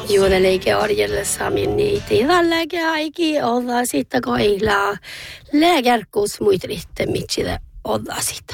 Juodeliike orjelle saamin niitä. Tälläkin aiki olla sitten koilaa. Lääkärkuus muitritte mitsille olla sitä.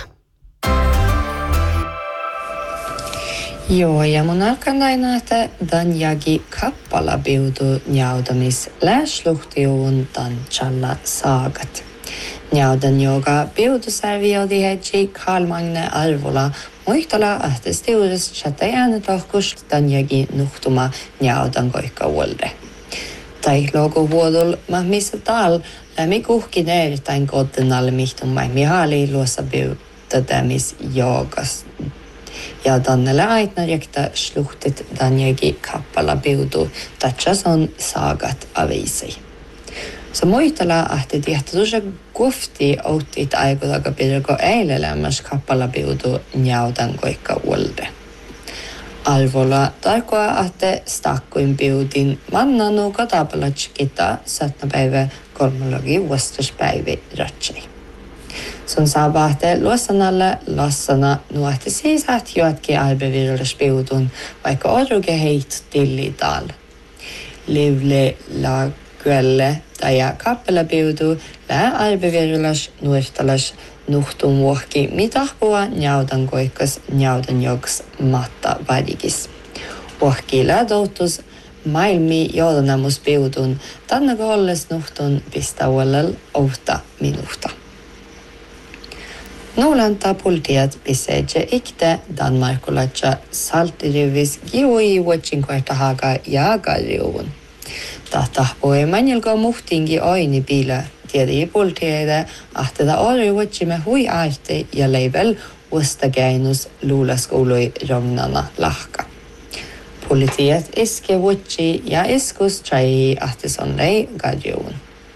Joo, ja mun alkan aina, että dan jagi kappala biutu njaudamis läsluhtiuun dan challa saagat. Njaudan joka biutusarviodi hedji Karl Magne Arvola muistala, että stiudus chatai äänetohkus dan jagi nuhtuma njaudan koikka uolde. Tai logo vuodol mahmissa tal lämmi kuhkin erittäin kohtenalle mihtumai mihali luossa biutatämis joogas. Ja dannelle aitna jäktä sluhtit danjegi kappala biutu, tatsas on saagat avisi. Så muistella, että tiehtätussa kufti outtit aikulaga pidäkö eilelämmäs kappala biutu njaudan koikka uolde. Arvola tarkoa, että stakkuin biutin mannanu katapalatskita 7. päivä 3. vuostuspäivi ratsei. Sun saabahte luossanalle lassana nuohti siisät juotki arbevirullisbiutun, vaikka oruke heit tillital. Livle laguelle tai kappalabiutu lää arbevirullis nuohtalas nuhtun muohki mitahpua njaudan koikkas njaudan joks matta varikis. Muohki lää doutus maailmi joudanamusbiutun tannako olles nuhtun pistauellel outa minuhta. Nuolanta pultiat piseje ikte Danmarkulatsa saltirivis giui vuotsin koehtahaga jaagariuvun. Tahtahpoi manjelko muhtingi oini piilä tiedii pultieide, ahteda ori vuotsimme hui aarti ja leivel ustageinus luulaskoului romnana lahka. Pultiat iske vuotsi ja iskus trai ahtison lei gadriuvun.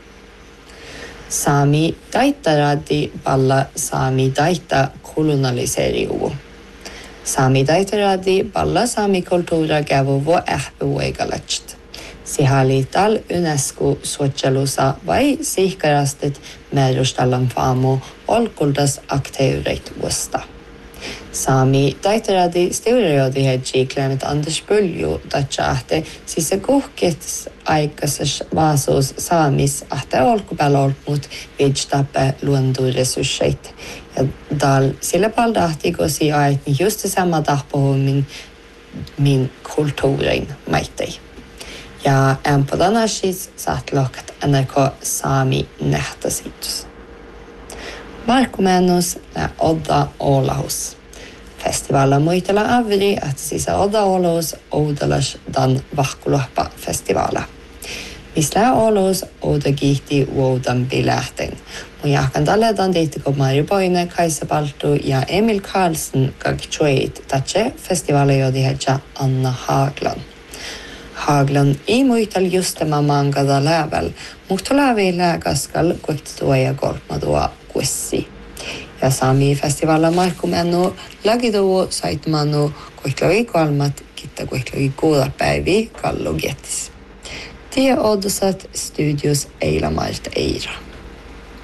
Saami taittaradi palla saami taitta kolonialiseriuvu. Saami taittaradi palla saami kulttuura kävuvu ähpuueikalatsit. Sihalital UNESCO suotselusa vai sihkarastet määrustallan faamu olkultas akteurit vuosta. Saami taittaradi stereodi hedji klemet Anders Pölju tatsa ahte sisse kuhkets aikaisessa vaasuus saamis ahte olkupäällä olmut vidstappe luontoresursseet. Ja dal sillä palda ahti kosi ait niin just samma tahpohu min kulttuurin maittei. Ja ämpodana siis saat lokat NRK Saami nähtäsitus. Markku Männus ja Odda Ålahus. Festivalla muitella avri, että sisä Odda Ålahus oudalas dan vahkulohpa festivala. Misla Ålahus ouda kiihti uodan bilähten. Mun jahkan talletan tiittiko Mari Boine, Kaisa Baltu ja Emil Karlsson kakitsuit tatse festivala jodi hedja Anna Haglan. Haglan ei muital just tämä mangada lävel, mutta lävi lääkaskal koittua ja korpmadua kuessi. Ja Saami festivalla Markku Mennu lagiduo saitmanu koitloi kolmat kitta koitloi kuudapäivi kallu gettis. Tie odosat studios Eilamalt Eira.